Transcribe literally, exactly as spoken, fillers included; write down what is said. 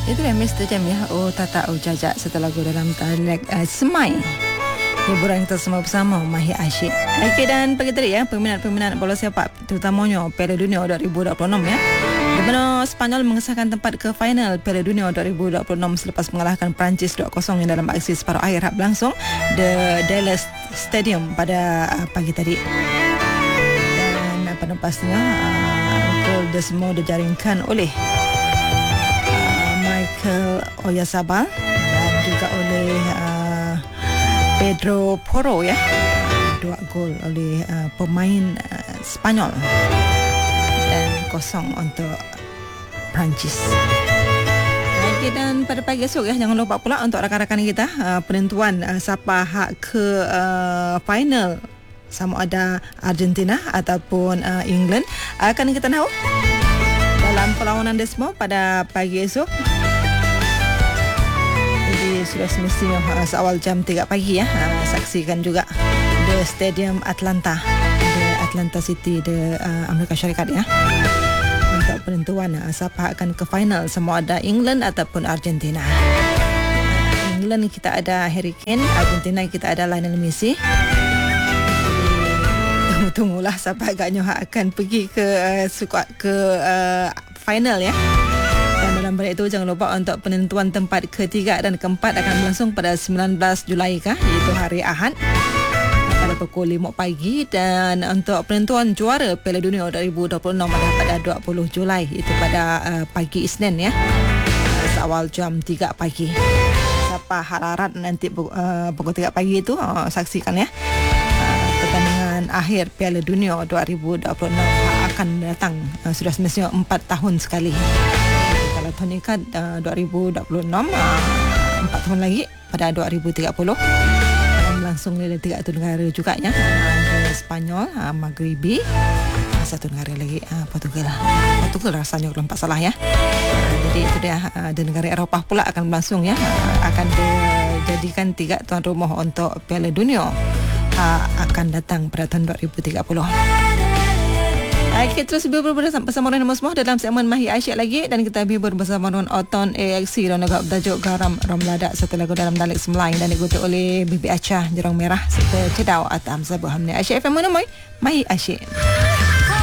Itulah Mister Jam ya. Oh tata oh jajak setelah lagu dalam dialek uh, Semai. Hiburan kita semua bersama Mahir Asyik. Okey, dan pagi tadi ya, peminat-peminat bola sepak terutamanya Piala Dunia dua ribu dua puluh enam ya. Di mana Sepanyol mengesahkan tempat ke final Piala Dunia dua ribu dua puluh enam selepas mengalahkan Perancis dua kosong yang dalam aksi separuh akhir berlangsung The Dallas Stadium pada uh, pagi tadi. Dan pada pastinya uh, gol semua dijaringkan oleh uh, Michael Oyarzabal dan juga oleh uh, Pedro Porro ya. Dua gol oleh uh, pemain uh, Sepanyol dan kosong untuk Perancis. Okay, dan pada pagi esok ya, jangan lupa pula untuk rakan-rakan kita uh, penentuan uh, siapa hak ke uh, final sama ada Argentina ataupun uh, England akan kita tahu dalam perlawanan desmo pada pagi esok. Sudah semestinya uh, seawal jam tiga pagi ya, uh, saksikan juga The Stadium Atlanta, The Atlanta City, The uh, Amerika Syarikat ya, untuk penentuan uh, siapa akan ke final sama ada England ataupun Argentina. uh, England kita ada Harry Kane, Argentina kita ada Lionel Messi. Jadi tunggulah siapa agaknya akan pergi ke uh, suka ke uh, final ya. Dan dalam balik itu jangan lupa untuk penentuan tempat ketiga dan keempat akan berlangsung pada sembilan belas Julai kah, iaitu hari Ahad pada pukul lima pagi, dan untuk penentuan juara Piala Dunia dua ribu dua puluh enam adalah pada dua puluh Julai, itu pada uh, pagi Isnin ya, uh, seawal jam tiga pagi. Siapa hararat nanti uh, pukul tiga pagi itu uh, saksikan ya, uh, pertandingan akhir Piala Dunia dua ribu dua puluh enam akan datang uh, sudah semestinya empat tahun sekali. Kalau tahun ini kan uh, dua ribu dua puluh enam, uh, empat tahun lagi pada dua ribu tiga puluh dan langsung dari tiga satu negara juga ya, uh, Sepanyol, uh, Maghribi, uh, satu negara lagi uh, Portugal. Portugal rasanya kalau tak salah ya. Uh, jadi itu dia, uh, di negara Eropah pula akan berlangsung ya, uh, akan dijadikan tiga tuan rumah untuk Piala Dunia uh, akan datang pada tahun dua ribu tiga puluh. Okey, terus hibur bersama dengan semua dalam segmen Mahir Asyik lagi, dan kita hibur bersama dengan Oton A X C dan juga bertajuk Garam Ramladak satu lagu dalam dialek Semelayu dan diikuti oleh Bibi Acah Jerang Merah serta Cedau Atam Sabu Hamni Asyik F M menemui Mahir Asyik.